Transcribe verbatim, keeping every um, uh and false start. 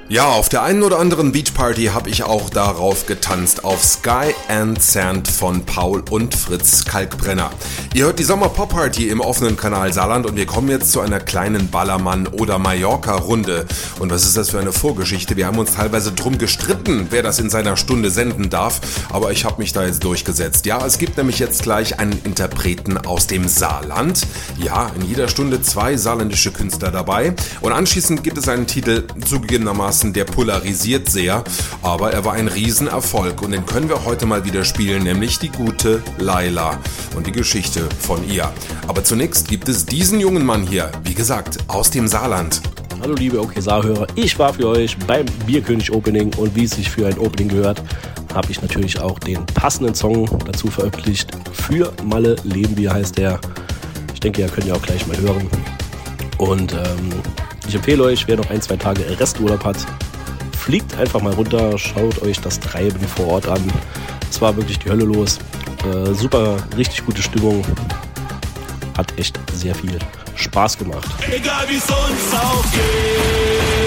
Ja, auf der einen oder anderen Beachparty habe ich auch darauf getanzt, auf Sky and Sand von Paul und Fritz Kalkbrenner. Ihr hört die Sommer-Pop-Party im offenen Kanal Saarland und wir kommen jetzt zu einer kleinen Ballermann- oder Mallorca-Runde. Und was ist das für eine Vorgeschichte? Wir haben uns teilweise drum gestritten, wer das in seiner Stunde senden darf, aber ich habe mich da jetzt durchgesetzt. Ja, es gibt nämlich jetzt gleich einen Interpreten aus dem Saarland. Ja, in jeder Stunde zwei saarländische Künstler dabei. Und anschließend gibt es einen Titel, zugegebenermaßen der polarisiert sehr, aber er war ein Riesenerfolg und den können wir heute mal wieder spielen, nämlich die gute Laila und die Geschichte von ihr. Aber zunächst gibt es diesen jungen Mann hier, wie gesagt, aus dem Saarland. Hallo liebe OK Saar-Hörer, ich war für euch beim Bierkönig Opening und wie es sich für ein Opening gehört, habe ich natürlich auch den passenden Song dazu veröffentlicht. Für Malle leben wir heißt der. Ich denke, ihr könnt ja auch gleich mal hören. Und ähm, ich empfehle euch, wer noch ein, zwei Tage Resturlaub hat, fliegt einfach mal runter, schaut euch das Treiben vor Ort an. Es war wirklich die Hölle los. Äh, super, richtig gute Stimmung. Hat echt sehr viel Spaß gemacht. Egal wie es uns aufgeht.